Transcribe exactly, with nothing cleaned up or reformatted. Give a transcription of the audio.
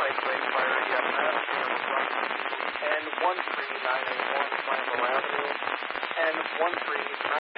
White Lake Fire E M S, and one three nine eight one Flammable Avenue, and one three nine